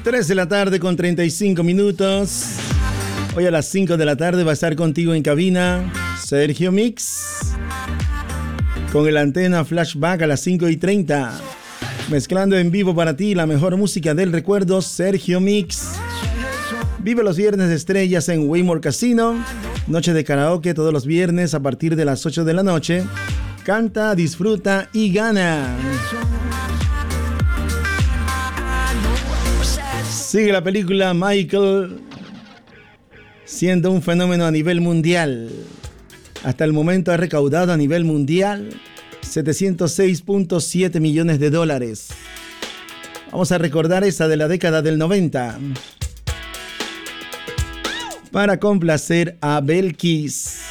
3 de la tarde con 35 minutos. Hoy a las 5 de la tarde va a estar contigo en cabina Sergio Mix. Con el Antena Flashback a las 5:30. Mezclando en vivo para ti la mejor música del recuerdo, Sergio Mix. Vive los viernes de estrellas en Waymore Casino. Noche de karaoke todos los viernes a partir de las 8 de la noche. Canta, disfruta y gana. Sigue la película Michael, siendo un fenómeno a nivel mundial. Hasta el momento ha recaudado a nivel mundial $706.7 millones. Vamos a recordar esa de la década del 90. Para complacer a Belkis.